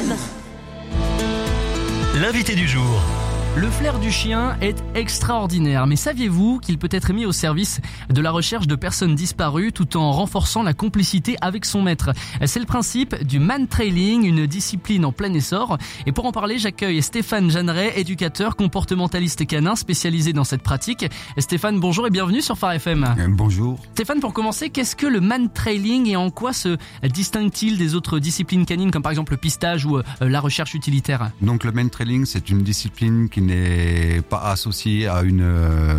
L'invité du jour. Le flair du chien est extraordinaire, mais saviez-vous qu'il peut être mis au service de la recherche de personnes disparues tout en renforçant la complicité avec son maître? C'est le principe du man-trailing, une discipline en plein essor. Et pour en parler, j'accueille Stéphane Jeanneret, éducateur comportementaliste canin spécialisé dans cette pratique. Stéphane, bonjour et bienvenue sur Phare FM. Bonjour. Stéphane, pour commencer, qu'est-ce que le man-trailing et en quoi se distingue-t-il des autres disciplines canines comme par exemple le pistage ou la recherche utilitaire? Donc le man-trailing, c'est une discipline qui n'est pas associée à une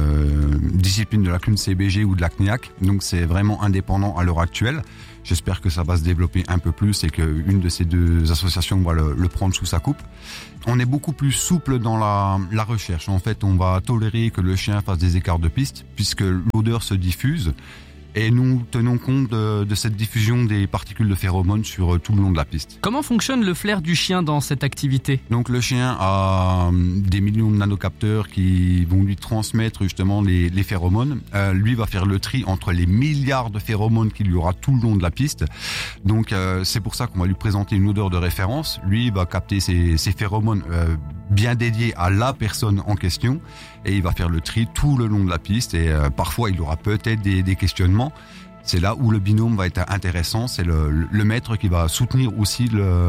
discipline de la CNUN-CBG ou de la CNIAC. Donc c'est vraiment indépendant à l'heure actuelle. J'espère que ça va se développer un peu plus et qu'une de ces deux associations va le prendre sous sa coupe. On est beaucoup plus souple dans la recherche. En fait, on va tolérer que le chien fasse des écarts de piste puisque l'odeur se diffuse. Et nous tenons compte de cette diffusion des particules de phéromones sur tout le long de la piste. Comment fonctionne le flair du chien dans cette activité? Donc le chien a des millions de nanocapteurs qui vont lui transmettre justement les phéromones. Lui va faire le tri entre les milliards de phéromones qu'il y aura tout le long de la piste. Donc c'est pour ça qu'on va lui présenter une odeur de référence. Lui va capter ces phéromones bien dédiés à la personne en question et il va faire le tri tout le long de la piste et parfois il aura peut-être des questionnements. C'est là où le binôme va être intéressant, c'est le maître qui va soutenir aussi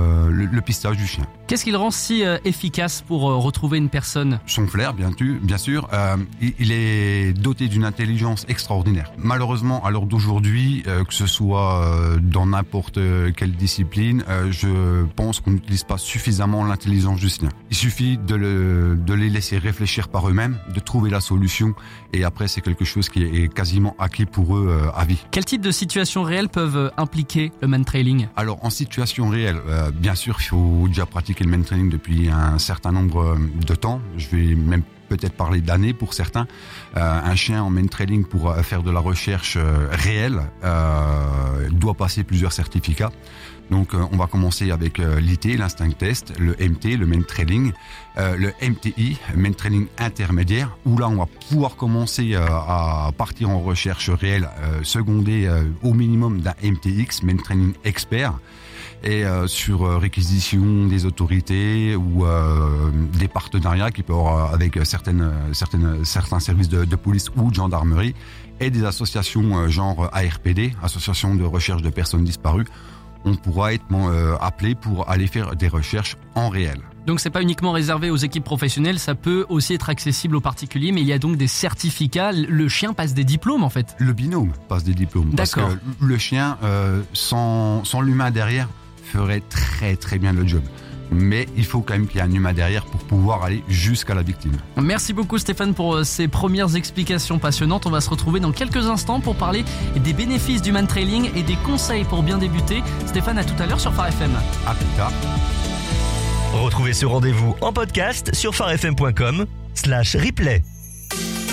le pistage du chien. Qu'est-ce qui le rend si efficace pour retrouver une personne? Son flair, bien sûr. Il est doté d'une intelligence extraordinaire. Malheureusement, à l'heure d'aujourd'hui, que ce soit dans n'importe quelle discipline, je pense qu'on n'utilise pas suffisamment l'intelligence du chien. Il suffit de les laisser réfléchir par eux-mêmes, de trouver la solution, et après c'est quelque chose qui est quasiment acquis pour eux à vie. Quel type de situations réelles peuvent impliquer le man-trailing? Alors en situation réelle, bien sûr, il faut déjà pratiquer le man-trailing depuis un certain nombre de temps. Je vais même peut-être parler d'années pour certains. Un chien en man-trailing pour faire de la recherche réelle doit passer plusieurs certificats. Donc on va commencer avec l'IT, l'instinct test, le MT, le man-trailing, le MTI, man-trailing intermédiaire, où là on va pouvoir commencer à partir en recherche réelle, secondé au minimum d'un MTX, man-trailing expert, et sur réquisition des autorités ou des partenariats qui peuvent avoir avec certains services de police ou de gendarmerie et des associations genre ARPD, Association de recherche de personnes disparues. On pourra être appelé pour aller faire des recherches en réel. Donc c'est pas uniquement réservé aux équipes professionnelles, ça peut aussi être accessible aux particuliers, mais il y a donc des certificats. Le chien passe des diplômes en fait. Le binôme passe des diplômes. D'accord. Parce que le chien, sans l'humain derrière, ferait très très bien le job. Mais il faut quand même qu'il y ait un humain derrière pour pouvoir aller jusqu'à la victime. Merci beaucoup Stéphane pour ces premières explications passionnantes. On va se retrouver dans quelques instants pour parler des bénéfices du man-trailing et des conseils pour bien débuter. Stéphane, à tout à l'heure sur Phare FM. À plus tard. Retrouvez ce rendez-vous en podcast sur pharefm.com/replay.